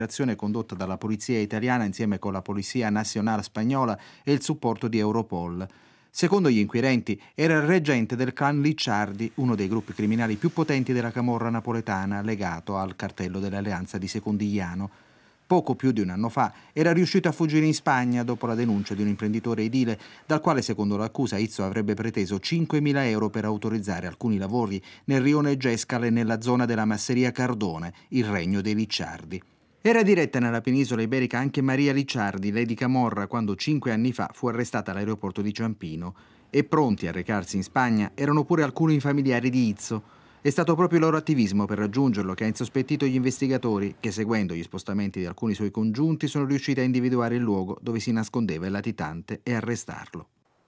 Un'operazione condotta dalla polizia italiana insieme con la Polizia Nacional spagnola e il supporto di Europol. Secondo gli inquirenti era il reggente del clan Licciardi, uno dei gruppi criminali più potenti della camorra napoletana, legato al cartello dell'Alleanza di Secondigliano. Poco più di un anno fa era riuscito a fuggire in Spagna dopo la denuncia di un imprenditore edile, dal quale secondo l'accusa Izzo avrebbe preteso 5.000 euro per autorizzare alcuni lavori nel rione Gescale nella zona della masseria Cardone, il regno dei Licciardi. Era diretta nella penisola iberica anche Maria Licciardi, lei di Camorra, quando 5 anni fa fu arrestata all'aeroporto di Ciampino. E pronti a recarsi in Spagna erano pure alcuni familiari di Izzo. È stato proprio il loro attivismo per raggiungerlo che ha insospettito gli investigatori, che seguendo gli spostamenti di alcuni suoi congiunti sono riusciti a individuare il luogo dove si nascondeva il latitante e arrestarlo.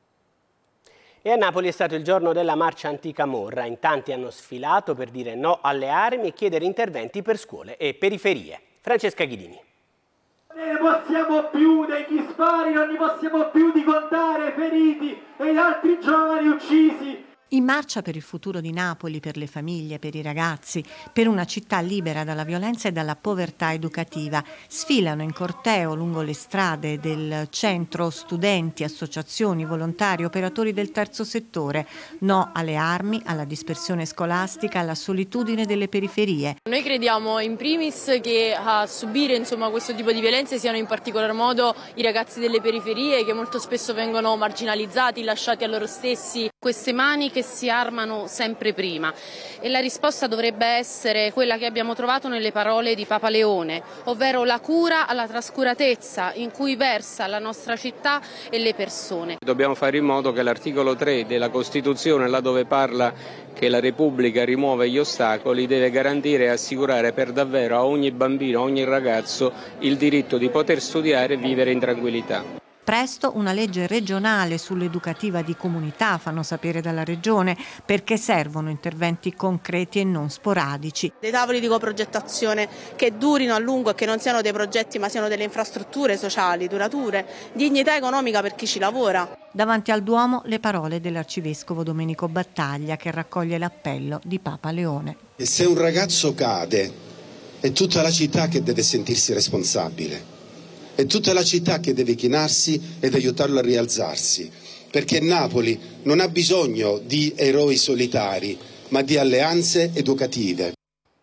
E a Napoli è stato il giorno della marcia anticamorra. In tanti hanno sfilato per dire no alle armi e chiedere interventi per scuole e periferie. Francesca Ghidini. Non ne possiamo più degli spari, non ne possiamo più di contare feriti e altri giovani uccisi. In marcia per il futuro di Napoli, per le famiglie, per i ragazzi, per una città libera dalla violenza e dalla povertà educativa, sfilano in corteo lungo le strade del centro studenti, associazioni, volontari, operatori del terzo settore. No alle armi, alla dispersione scolastica, alla solitudine delle periferie. Noi crediamo in primis che a subire questo tipo di violenze siano in particolar modo i ragazzi delle periferie, che molto spesso vengono marginalizzati, lasciati a loro stessi. Queste mani che si armano sempre prima, e la risposta dovrebbe essere quella che abbiamo trovato nelle parole di Papa Leone, ovvero la cura alla trascuratezza in cui versa la nostra città e le persone. Dobbiamo fare in modo che l'articolo 3 della Costituzione, laddove parla che la Repubblica rimuove gli ostacoli, deve garantire e assicurare per davvero a ogni bambino, a ogni ragazzo il diritto di poter studiare e vivere in tranquillità. Presto una legge regionale sull'educativa di comunità, fanno sapere dalla Regione, perché servono interventi concreti e non sporadici. Dei tavoli di coprogettazione che durino a lungo e che non siano dei progetti ma siano delle infrastrutture sociali durature, dignità economica per chi ci lavora. Davanti al Duomo le parole dell'arcivescovo Domenico Battaglia, che raccoglie l'appello di Papa Leone. E se un ragazzo cade, è tutta la città che deve sentirsi responsabile. È tutta la città che deve chinarsi ed aiutarlo a rialzarsi, perché Napoli non ha bisogno di eroi solitari, ma di alleanze educative.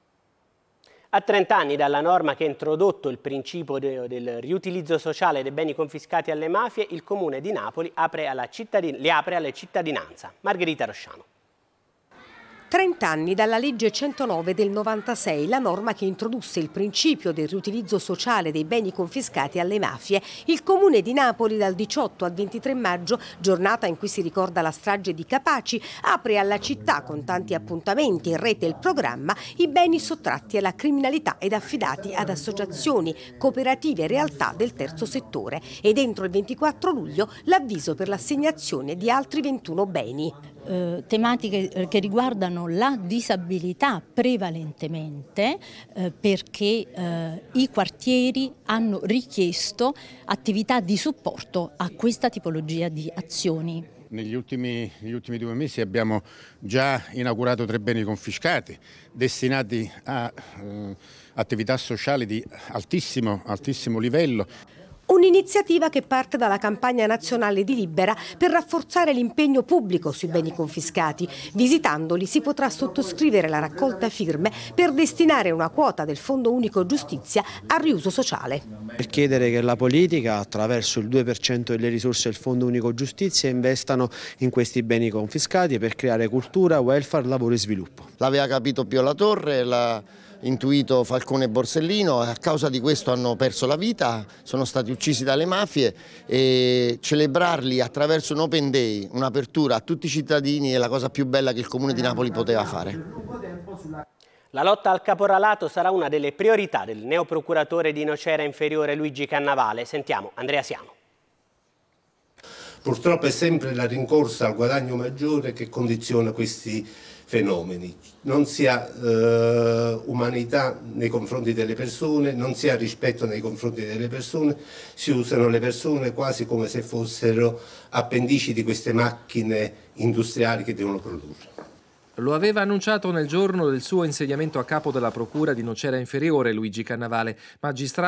A 30 anni dalla norma che ha introdotto il principio del riutilizzo sociale dei beni confiscati alle mafie, il Comune di Napoli li apre alla cittadinanza. Margherita Rosciano. 30 anni dalla legge 109 del 96, la norma che introdusse il principio del riutilizzo sociale dei beni confiscati alle mafie. Il Comune di Napoli dal 18 al 23 maggio, giornata in cui si ricorda la strage di Capaci, apre alla città con tanti appuntamenti in rete il programma I beni sottratti alla criminalità ed affidati ad associazioni, cooperative e realtà del terzo settore. E dentro il 24 luglio l'avviso per l'assegnazione di altri 21 beni. Tematiche che riguardano la disabilità prevalentemente perché i quartieri hanno richiesto attività di supporto a questa tipologia di azioni. Negli ultimi 2 mesi abbiamo già inaugurato 3 beni confiscati destinati a attività sociali di altissimo livello. Un'iniziativa che parte dalla campagna nazionale di Libera per rafforzare l'impegno pubblico sui beni confiscati. Visitandoli si potrà sottoscrivere la raccolta firme per destinare una quota del Fondo Unico Giustizia al riuso sociale. Per chiedere che la politica, attraverso il 2% delle risorse del Fondo Unico Giustizia, investano in questi beni confiscati per creare cultura, welfare, lavoro e sviluppo. L'aveva capito Pio La Torre, l'ha intuito Falcone e Borsellino, a causa di questo hanno perso la vita, sono stati uccisi dalle mafie, e celebrarli attraverso un Open Day, un'apertura a tutti i cittadini, è la cosa più bella che il Comune di Napoli poteva fare. La lotta al caporalato sarà una delle priorità del neoprocuratore di Nocera Inferiore Luigi Cannavale. Sentiamo Andrea Siano. Purtroppo è sempre la rincorsa al guadagno maggiore che condiziona questi fenomeni. Non si ha umanità nei confronti delle persone, non si ha rispetto nei confronti delle persone, si usano le persone quasi come se fossero appendici di queste macchine industriali che devono produrre. Lo aveva annunciato nel giorno del suo insediamento a capo della Procura di Nocera Inferiore Luigi Cannavale, magistrato